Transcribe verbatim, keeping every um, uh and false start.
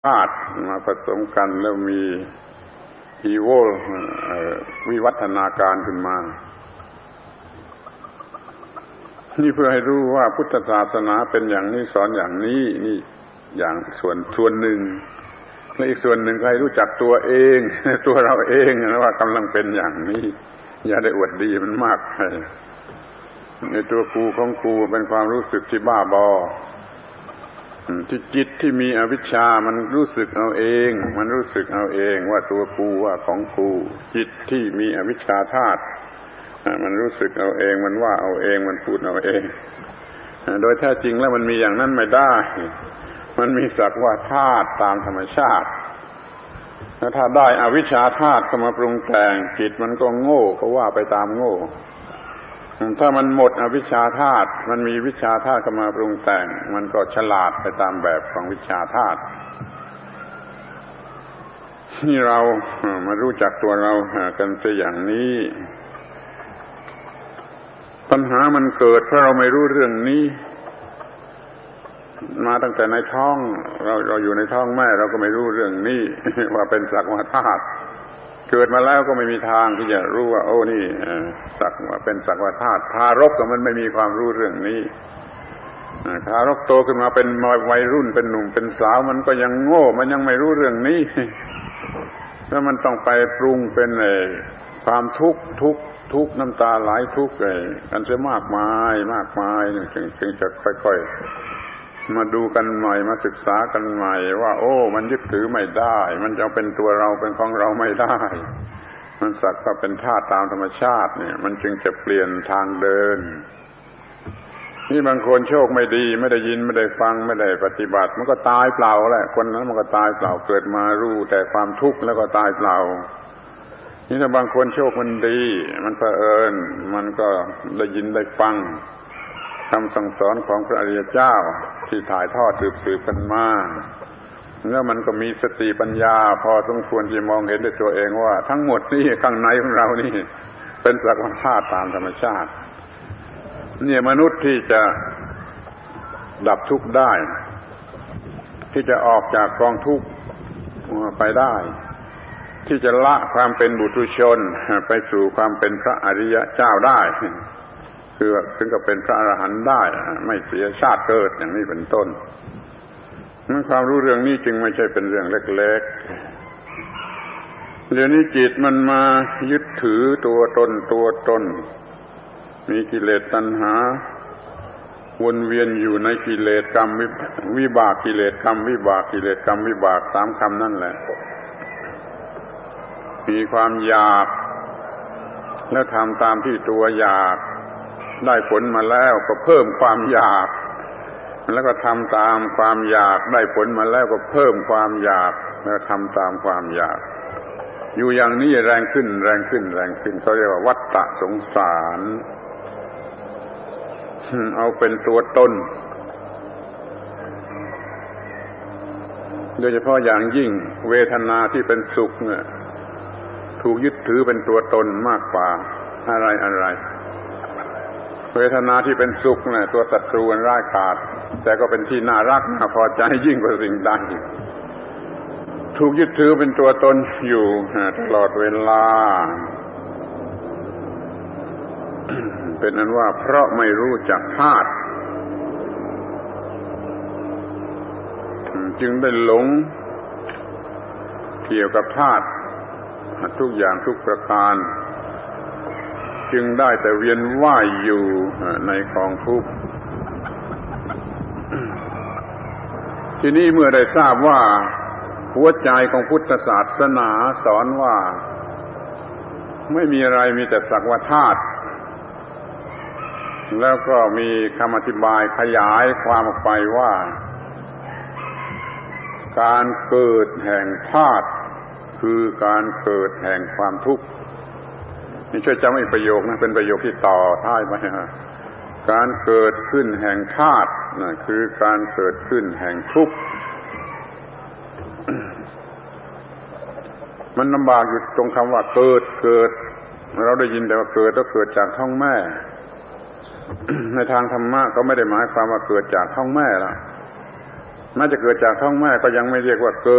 ธาตุมาผสมกันแล้วมีอีโววิวัฒนาการขึ้นมานี่เพื่อให้รู้ว่าพุทธศาสนาเป็นอย่างนี้สอนอย่างนี้นี่อย่างส่วนส่วนหนึ่งและอีกส่วนหนึ่งให้รู้จักตัวเองตัวเราเองว่ากำลังเป็นอย่างนี้อย่าได้อวดดีมันมากไปในตัวกูของกูเป็นความรู้สึกที่บ้าบอที่จิตที่มีอวิชชามันรู้สึกเอาเองมันรู้สึกเอาเองว่าตัวกูว่าของกูจิตที่มีอวิชชาธาตุมันรู้สึกเอาเองมันว่าเอาเองมันพูดเอาเองโดยแท้จริงแล้วมันมีอย่างนั้นไม่ได้มันมีสักว่าธาตุตามธรรมชาติถ้าได้อวิชชาธาตุเข้ามาปรุงแต่งจิตมันก็โง่ก็ว่าไปตามโง่ถ้ามันหมดอวิชชาธาตุมันมีวิชชาธาตุเข้ามาปรุงแต่งมันก็ฉลาดไปตามแบบของวิชชาธาตุนี่เรามารู้จักตัวเรากันเสียอย่างนี้ปัญหามันเกิดเพราะเราไม่รู้เรื่องนี้มาตั้งแต่ในท้องเราเราอยู่ในท้องแม่เราก็ไม่รู้เรื่องนี้ว่าเป็นสักว่าธาตุเกิดมาแล้วก็ไม่มีทางที่จะรู้ว่าโอ้นี่สักว่าเป็นสักว่าธาตุทารกก็มันไม่มีความรู้เรื่องนี้ทารกโตขึ้นมาเป็นวัยรุ่นเป็นหนุ่มเป็นสาวมันก็ยังโง่มันยังไม่รู้เรื่องนี้แล้วมันต้องไปปรุงเป็นความทุกข์ทุกข์ทุกข์น้ำตาไหลทุกข์กันเสียมากมายมากมายจึงจึงจะค่อยๆมาดูกันใหม่มาศึกษากันใหม่ว่าโอ้มันยึดถือไม่ได้มันจะเป็นตัวเราเป็นของเราไม่ได้มันสักก็เป็นธาตุตามธรรมชาติเนี่ยมันจึงจะเปลี่ยนทางเดินนี่บางคนโชคไม่ดีไม่ได้ยินไม่ได้ฟังไม่ได้ปฏิบัติมันก็ตายเปล่าแหละคนนั้นมันก็ตายเปล่าเกิดมารู้แต่ความทุกข์แล้วก็ตายเปล่านี่ถ้าบางคนโชคมันดีมันเผอิญมันก็ได้ยินได้ฟังคำสั่งสอนของพระอริยเจ้าที่ถ่ายทอดสืบๆกันมาแล้วมันก็มีสติปัญญาพอสมควรที่มองเห็นด้วยตัวเองว่าทั้งหมดนี่ข้างในของเรานี่เป็นสักว่าธาตุตามธรรมชาติเนี่ยมนุษย์ที่จะดับทุกข์ได้ที่จะออกจากกองทุกข์ไปได้ที่จะละความเป็นบุตุชนไปสู่ความเป็นพระอริยเจ้าได้คือถึงกับเป็นพระอรหันต์ได้ไม่เสียชาติเกิดอย่างนี้เป็นต้นนั้นความรู้เรื่องนี้จึงไม่ใช่เป็นเรื่องเล็กๆเดี๋ยวนี้จิตมันมายึดถือตัวตนตัวตนมีกิเลสตัณหาวนเวียนอยู่ในกิเลสกรรมวิบากกิเลสกรรมวิบากกิเลสกรรมวิบากสามคำนั่นแหละมีความอยากแล้วทำตามที่ตัวอยากได้ผลมาแล้วก็เพิ่มความอยากแล้วก็ทำตามความอยากได้ผลมาแล้วก็เพิ่มความอยากแล้วทำตามความอยากอยู่อย่างนี้แรงขึ้นแรงขึ้นแรงขึ้นเขาเรียกว่าวัฏฏะสงสารเอาเป็นตัวตนโดยเฉพาะอย่างยิ่งเวทนาที่เป็นสุขเนี่ยถูกยึดถือเป็นตัวตนมากกว่าอะไรอะไรเวทนาที่เป็นสุขเนี่ยตัวศัตรูอันร้ายกาจแต่ก็เป็นที่น่ารักน่าพอใจยิ่งกว่าสิ่งใดถูกยึดถือเป็นตัวตนอยู่ตลอดเวลาเป็นนั้นว่าเพราะไม่รู้จักธาตุจึงได้หลงเกี่ยวกับธาตุทุกอย่างทุกประการจึงได้แต่เวียนว่ายอยู่ในกองทุกข์ทีนี้เมื่อได้ทราบว่าหัวใจของพุทธศาสนาสอนว่าไม่มีอะไรมีแต่สักว่าธาตุแล้วก็มีคำอธิบายขยายความออกไปว่าการเกิดแห่งธาตุคือการเกิดแห่งความทุกข์นี่ช่วยจำอีกประโยคนะเป็นประโยคที่ต่อท้ายไปฮะการเกิดขึ้นแห่งธาตุนั่นคือการเกิดขึ้นแห่งทุกข์มันลำบากอยู่ตรงคำว่าเกิดเกิดเราได้ยินแต่ว่าเกิดต้องเกิดจากท้องแม่ในทางธรรมะก็ไม่ได้หมายความว่าเกิดจากท้องแม่ละแม้จะเกิดจากท้องแม่ก็ยังไม่เรียกว่าเกิด